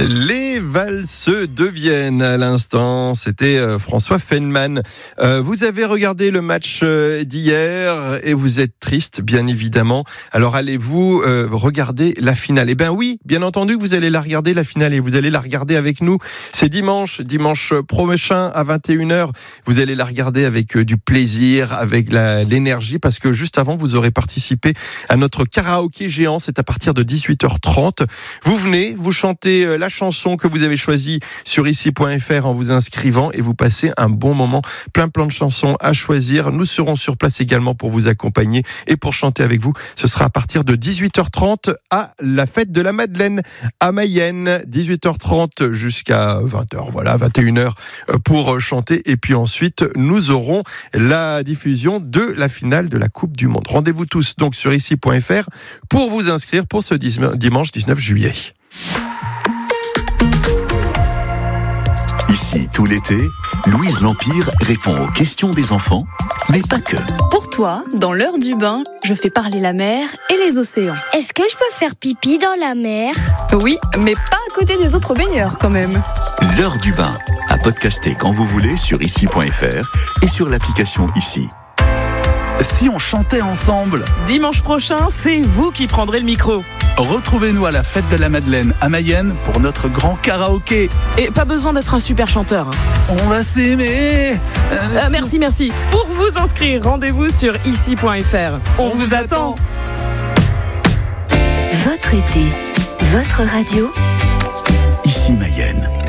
Les valses de Vienne à l'instant, c'était François Feynman. Vous avez regardé le match d'hier et vous êtes triste, bien évidemment. Alors allez-vous regarder la finale ? Eh bien oui, bien entendu, vous allez la regarder la finale et vous allez la regarder avec nous. C'est dimanche prochain à 21h. Vous allez la regarder avec du plaisir, avec l'énergie, parce que juste avant, vous aurez participé à notre karaoké géant. C'est à partir de 18h30. Vous venez, vous chantez la chanson que vous avez choisie sur ici.fr en vous inscrivant et vous passez un bon moment. Plein de chansons à choisir. Nous serons sur place également pour vous accompagner et pour chanter avec vous. Ce sera à partir de 18h30 à la fête de la Madeleine à Mayenne. 18h30 jusqu'à 20h, voilà, 21h pour chanter. Et puis ensuite, nous aurons la diffusion de la finale de la Coupe du Monde. Rendez-vous tous donc sur ici.fr pour vous inscrire pour ce dimanche 19 juillet. Ici, tout l'été, Louise L'Empire répond aux questions des enfants, mais pas que. Pour toi, dans l'heure du bain, je fais parler la mer et les océans. Est-ce que je peux faire pipi dans la mer ? Oui, mais pas à côté des autres baigneurs quand même. L'heure du bain, à podcaster quand vous voulez sur ici.fr et sur l'application Ici. Si on chantait ensemble ? Dimanche prochain, c'est vous qui prendrez le micro. Retrouvez-nous à la fête de la Madeleine à Mayenne pour notre grand karaoké. Et pas besoin d'être un super chanteur. On va s'aimer. Merci. Pour vous inscrire, rendez-vous sur ici.fr. On vous attend. Votre été, votre radio. Ici Mayenne.